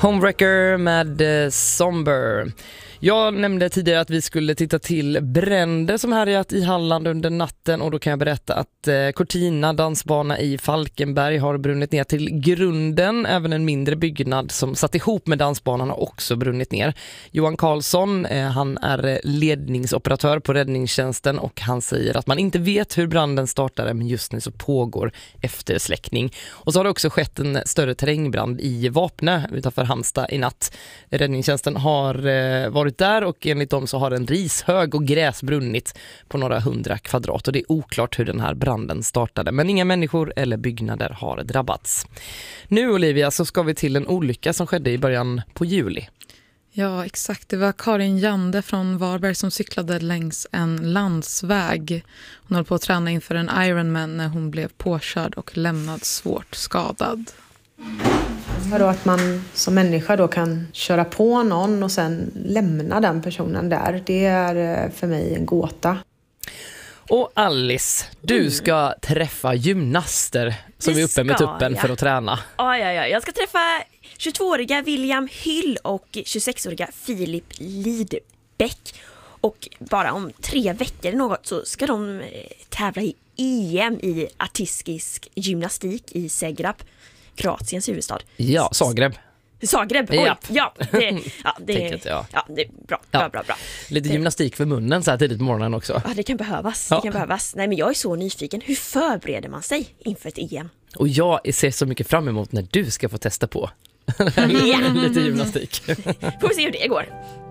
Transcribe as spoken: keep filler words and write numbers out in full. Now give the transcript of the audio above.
Homewrecker med eh, Somber. Jag nämnde tidigare att vi skulle titta till bränder som härjat i Halland under natten, och då kan jag berätta att eh, Cortina dansbana i Falkenberg har brunnit ner till grunden. Även en mindre byggnad som satt ihop med dansbanan har också brunnit ner. Johan Karlsson, eh, han är ledningsoperatör på räddningstjänsten, och han säger att man inte vet hur branden startade, men just nu så pågår eftersläckning. Och så har det också skett en större terrängbrand i Vapnö utanför Halmstad i natt. Räddningstjänsten har eh, varit där, och enligt dem så har en rishög och gräs brunnit på några hundra kvadrat, och det är oklart hur den här branden startade, men inga människor eller byggnader har drabbats. Nu, Olivia, så ska vi till en olycka som skedde i början på juli. Ja, exakt. Det var Karin Jande från Varberg som cyklade längs en landsväg. Hon höll på att träna inför en Ironman när hon blev påkörd och lämnad svårt skadad. Då att man som människa då kan köra på någon och sen lämna den personen där, det är för mig en gåta. Och Alice, du ska träffa gymnaster som Det är uppe med ska tuppen jag. för att träna. Ja, ja, ja. Jag ska träffa tjugotvååriga William Hyll och tjugosexåriga Filip Lidbeck. Och bara om tre veckor eller något så ska de tävla i E M i artistisk gymnastik i Zagreb, Kroatiens huvudstad. Ja, Zagreb. Zagreb, oj, Japp. ja, det, ja, det, Tänket, ja. ja, det är bra, Ja. bra, bra, bra. Lite gymnastik för munnen så här tidigt på morgonen också. Ja, det kan behövas, Ja. det kan behövas. Nej, men jag är så nyfiken. Hur förbereder man sig inför ett E M? Och jag ser så mycket fram emot när du ska få testa på Ja. lite gymnastik. Får vi se hur det går.